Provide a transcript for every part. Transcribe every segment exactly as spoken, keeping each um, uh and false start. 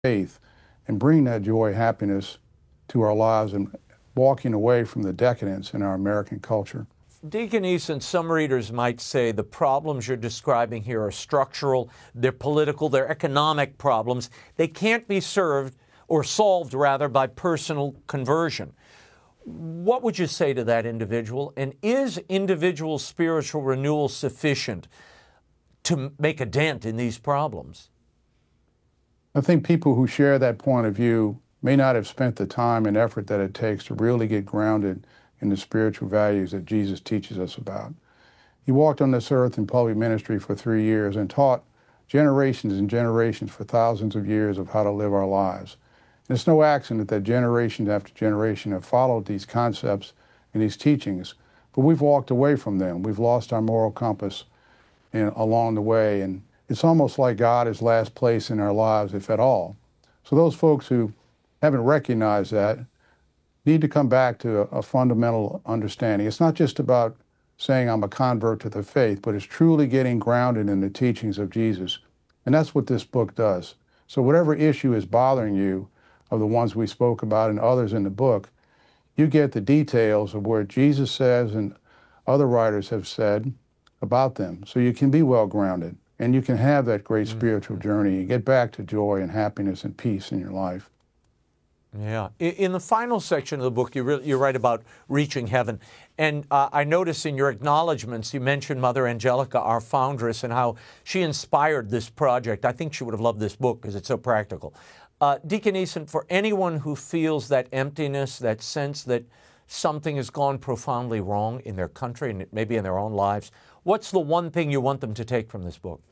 faith and bring that joy, happiness to our lives and walking away from the decadence in our American culture. Deacon Eason, some readers might say the problems you're describing here are structural, they're political, they're economic problems. They can't be served or solved, rather, by personal conversion. What would you say to that individual? And is individual spiritual renewal sufficient to make a dent in these problems? I think people who share that point of view may not have spent the time and effort that it takes to really get grounded in the spiritual values that Jesus teaches us about. He walked on this earth in public ministry for three years and taught generations and generations for thousands of years of how to live our lives. And it's no accident that generation after generation have followed these concepts and these teachings, but we've walked away from them. We've lost our moral compass in, along the way, and it's almost like God is last place in our lives, if at all. So those folks who haven't recognized that need to come back to a, a fundamental understanding. It's not just about saying I'm a convert to the faith, but it's truly getting grounded in the teachings of Jesus. And that's what this book does. So whatever issue is bothering you, of the ones we spoke about and others in the book, you get the details of where Jesus says and other writers have said about them. So you can be well grounded and you can have that great spiritual journey and get back to joy and happiness and peace in your life. Yeah. In the final section of the book, you, re- you write about reaching heaven. And uh, I notice in your acknowledgments, you mentioned Mother Angelica, our foundress, and how she inspired this project. I think she would have loved this book because it's so practical. Uh, Deacon Eason, for anyone who feels that emptiness, that sense that something has gone profoundly wrong in their country and maybe in their own lives, what's the one thing you want them to take from this book?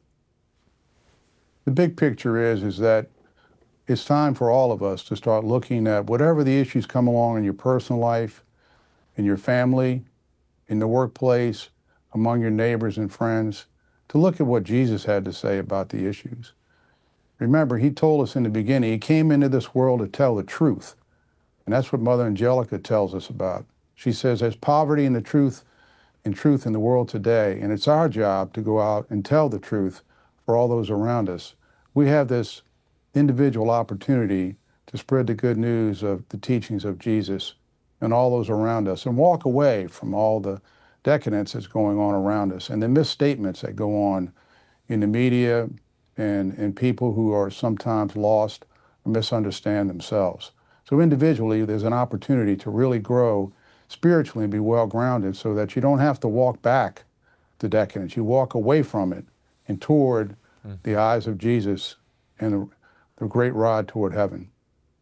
The big picture is, is that it's time for all of us to start looking at whatever the issues come along in your personal life, in your family, in the workplace, among your neighbors and friends, to look at what Jesus had to say about the issues. Remember, he told us in the beginning, he came into this world to tell the truth. And that's what Mother Angelica tells us about. She says there's poverty in the truth, in truth in the world today, and it's our job to go out and tell the truth for all those around us. We have this individual opportunity to spread the good news of the teachings of Jesus and all those around us and walk away from all the decadence that's going on around us and the misstatements that go on in the media and, and people who are sometimes lost or misunderstand themselves. So individually, there's an opportunity to really grow spiritually and be well-grounded so that you don't have to walk back to decadence. You walk away from it and toward mm. the eyes of Jesus and the the great rod toward heaven.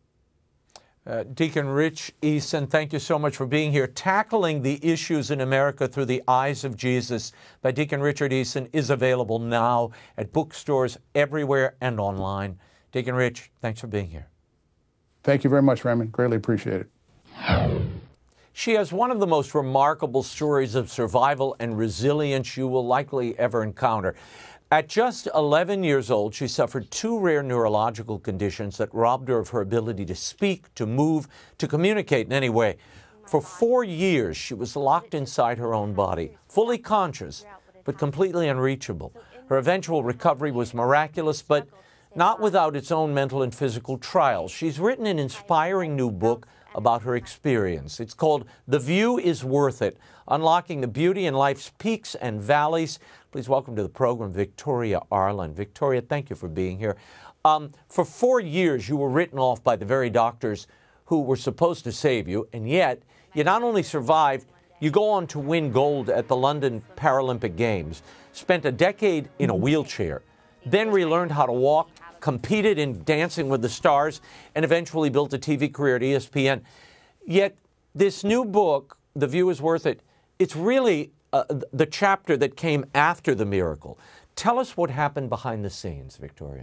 Uh, Deacon Rich Eason, thank you so much for being here. Tackling the Issues in America Through the Eyes of Jesus by Deacon Richard Eason is available now at bookstores everywhere and online. Deacon Rich, thanks for being here. Thank you very much, Raymond. Greatly appreciate it. She has one of the most remarkable stories of survival and resilience you will likely ever encounter. At just eleven years old, she suffered two rare neurological conditions that robbed her of her ability to speak, to move, to communicate in any way. For four years, she was locked inside her own body, fully conscious, but completely unreachable. Her eventual recovery was miraculous, but not without its own mental and physical trials. She's written an inspiring new book about her experience. It's called The View is Worth It, Unlocking the Beauty in Life's Peaks and Valleys. Please welcome to the program Victoria Arlen. Victoria, thank you for being here. Um, for four years, you were written off by the very doctors who were supposed to save you, and yet you not only survived, you go on to win gold at the London Paralympic Games, spent a decade in a wheelchair, then relearned how to walk, competed in Dancing with the Stars, and eventually built a T V career at E S P N. Yet this new book, The View is Worth It, it's really uh, the chapter that came after the miracle. Tell us what happened behind the scenes, Victoria.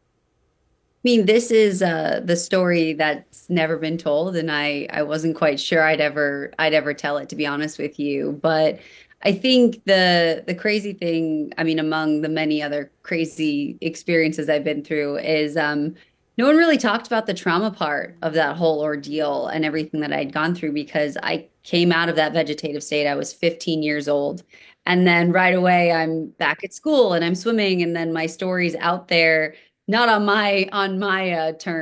I mean, this is uh, the story that's never been told, and I, I wasn't quite sure I'd ever I'd ever tell it, to be honest with you. But I think the the crazy thing, I mean, among the many other crazy experiences I've been through, is um, no one really talked about the trauma part of that whole ordeal and everything that I'd gone through, because I came out of that vegetative state. I was fifteen years old. And then right away, I'm back at school and I'm swimming. And then my story's out there, not on my on my uh, terms.